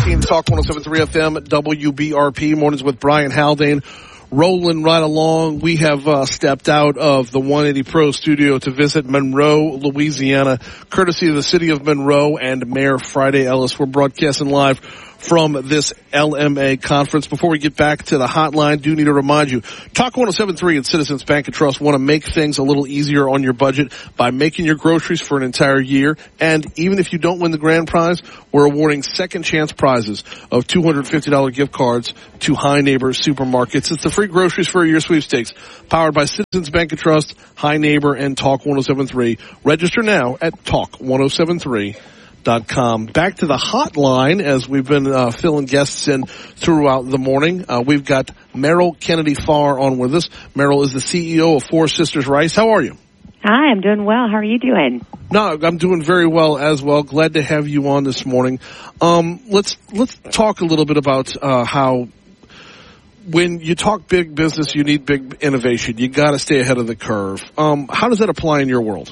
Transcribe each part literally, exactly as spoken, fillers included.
sixteen, Talk one oh seven point three F M, W B R P, mornings with Brian Haldane. Rolling right along. We have uh, stepped out of the one eighty Pro studio to visit Monroe, Louisiana, courtesy of the city of Monroe and Mayor Friday Ellis. We're broadcasting live from this L M A conference. Before we get back to the hotline, do need to remind you, Talk one oh seven point three and Citizens Bank and Trust want to make things a little easier on your budget by making your groceries for an entire year. And even if you don't win the grand prize, we're awarding second chance prizes of two hundred fifty dollars gift cards to High Neighbor Supermarkets. It's the free groceries for a year sweepstakes, powered by Citizens Bank and Trust, High Neighbor, and Talk one oh seven point three. Register now at talk one oh seven three dot com. Back to the hotline as we've been uh, filling guests in throughout the morning. Uh, we've got Merrill Kennedy Farr on with us. Merrill is the C E O of Four Sisters Rice. How are you? Hi, I'm doing well. How are you doing? No, I'm doing very well as well. Glad to have you on this morning. Um, let's let's talk a little bit about uh, how when you talk big business, you need big innovation. You got to stay ahead of the curve. Um, how does that apply in your world?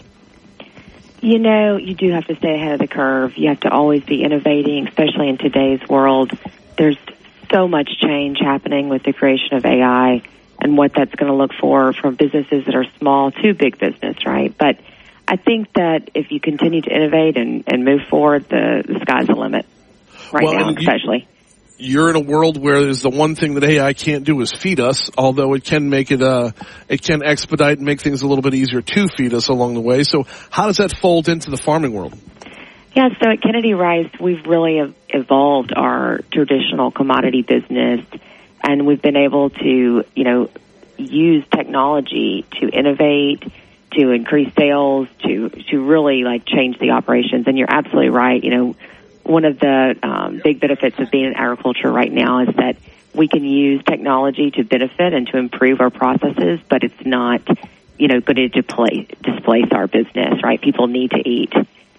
You know, you do have to stay ahead of the curve. You have to always be innovating, especially in today's world. There's so much change happening with the creation of A I and what that's going to look for from businesses that are small to big business, right? But I think that if you continue to innovate and, and move forward, the, the sky's the limit right well, now, especially. You- You're in a world where there's the one thing that A I can't do is feed us, although it can make it, uh, it can expedite and make things a little bit easier to feed us along the way. So how does that fold into the farming world? Yeah, so at Kennedy Rice, we've really evolved our traditional commodity business, and we've been able to, you know, use technology to innovate, to increase sales, to, to really, like, change the operations. And you're absolutely right, you know, one of the um, big benefits of being in agriculture right now is that we can use technology to benefit and to improve our processes, but it's not, you know, going to displace, displace our business, right? People need to eat.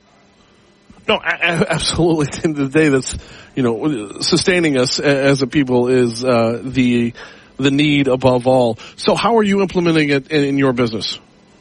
No, absolutely. At the end of the day, that's, you know, sustaining us as a people is uh, the the need above all. So how are you implementing it in your business?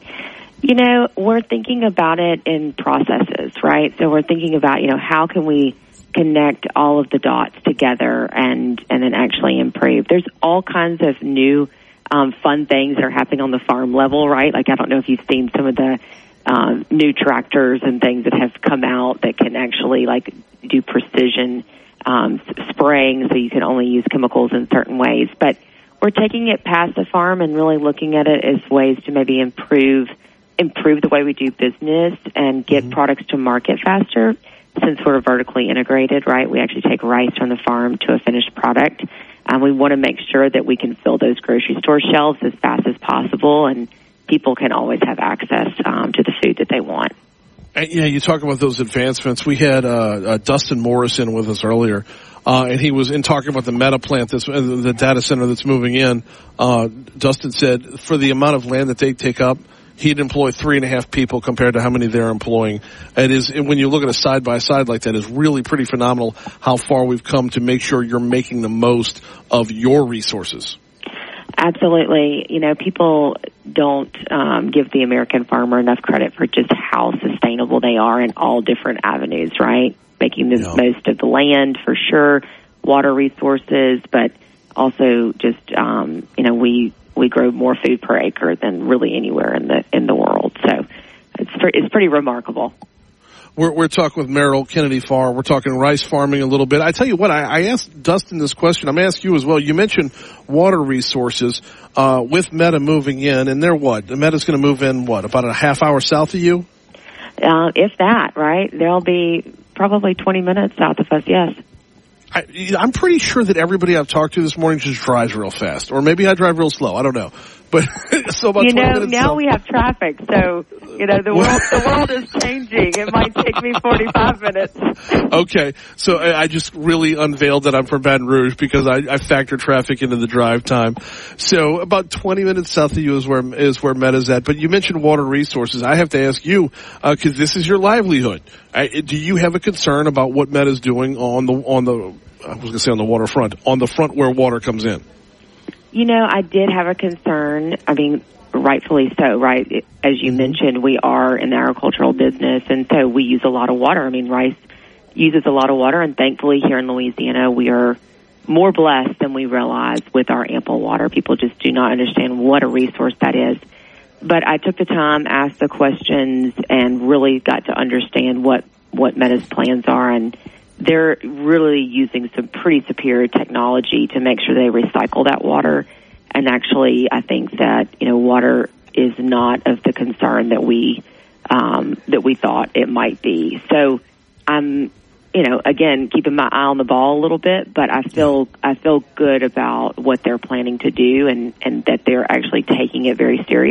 You know, we're thinking about it in processes, right? So we're thinking about, you know, how can we connect all of the dots together and, and then actually improve. There's all kinds of new um, fun things that are happening on the farm level, right? Like, I don't know if you've seen some of the um, new tractors and things that have come out that can actually, like, do precision um, spraying, so you can only use chemicals in certain ways. But we're taking it past the farm and really looking at it as ways to maybe improve improve the way we do business and get mm-hmm. products to market faster. Since we're vertically integrated, right, we actually take rice from the farm to a finished product. Um, we want to make sure that we can fill those grocery store shelves as fast as possible, and people can always have access um, to the food that they want. And, yeah, you talk about those advancements. We had uh, uh, Dustin Morrison with us earlier, uh, and he was in talking about the Meta plant, that's, uh, the data center that's moving in. Uh, Dustin said for the amount of land that they take up, he'd employ three and a half people compared to how many they're employing. It is, when you look at a side by side like that, it's really pretty phenomenal how far we've come to make sure you're making the most of your resources. Absolutely. You know, people don't um, give the American farmer enough credit for just how sustainable they are in all different avenues, right? Making the yeah. most of the land, for sure, water resources, but also just, um, you know, we we grow more food per acre than really anywhere in the in the world. So it's it's pretty remarkable. We're, we're talking with Merrill Kennedy Farr. We're talking rice farming a little bit. I tell you what, I, I asked Dustin this question. I'm going to ask you as well. You mentioned water resources uh, with Meta moving in, and they're what? Meta's going to move in, what, about a half hour south of you? Uh, if that, right? They'll be probably twenty minutes south of us, yes. I, I'm pretty sure that everybody I've talked to this morning just drives real fast. Or maybe I drive real slow. I don't know. But so about you twenty know, minutes now south. We have traffic, so you know the world the world is changing. It might take me forty-five minutes. Okay, so I just really unveiled that I'm from Baton Rouge because I, I factor traffic into the drive time. So about twenty minutes south of you is where is where Meta's at. But you mentioned water resources. I have to ask you because uh, this is your livelihood. I, do you have a concern about what Meta's doing on the on the I was going to say on the waterfront on the front where water comes in? You know, I did have a concern. I mean, rightfully so, right? As you mentioned, we are an agricultural business, and so we use a lot of water. I mean, rice uses a lot of water, and thankfully here in Louisiana, we are more blessed than we realize with our ample water. People just do not understand what a resource that is. But I took the time, asked the questions, and really got to understand what, what Meta's plans are, and they're really using some pretty superior technology to make sure they recycle that water. And actually, I think that, you know, water is not of the concern that we um, that we thought it might be. So I'm, you know, again, keeping my eye on the ball a little bit, but I feel I feel good about what they're planning to do, and, and that they're actually taking it very seriously.